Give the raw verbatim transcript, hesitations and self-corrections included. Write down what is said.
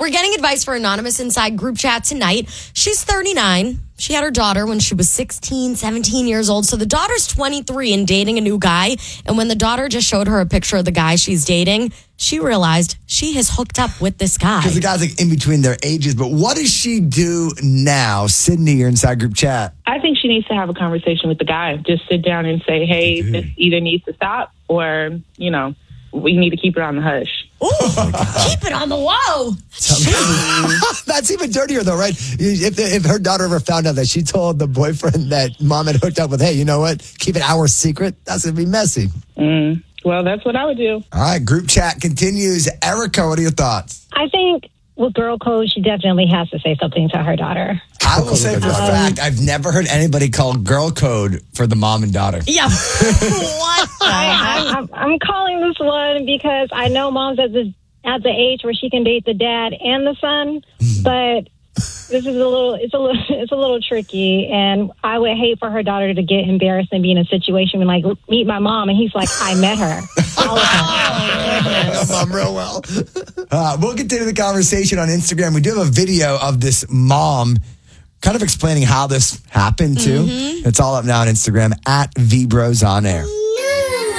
We're getting advice for Anonymous Inside group chat tonight. She's thirty-nine. She had her daughter when she was sixteen, seventeen years old. So the daughter's twenty-three and dating a new guy. And when the daughter just showed her a picture of the guy she's dating, she realized she has hooked up with this guy. Because the guy's like in between their ages. But what does she do now? Sydney, you're inside group chat. I think she needs to have a conversation with the guy. Just sit down and say, hey, this either needs to stop or, you know, we need to keep it on the hush. Ooh, oh keep it on the low. That's, That's even dirtier, though, right? If, if her daughter ever found out that she told the boyfriend that mom had hooked up with, hey, you know what? Keep it our secret. That's going to be messy. Mm, well, that's what I would do. All right, group chat continues. Erica, what are your thoughts? I think with girl code, she definitely has to say something to her daughter. I will say for a fact, I've never heard anybody call girl code for the mom and daughter. Yeah. What? I, I'm, I'm calling this one because I know mom's at the at the age where she can date the dad and the son, but this is a little it's a little it's a little tricky, and I would hate for her daughter to get embarrassed and be in a situation when like meet my mom and he's like, I met her. All of her. I know mom real well. Uh, we'll continue the conversation on Instagram. We do have a video of this mom kind of explaining how this happened too. Mm-hmm. It's all up now on Instagram at V Bros On Air.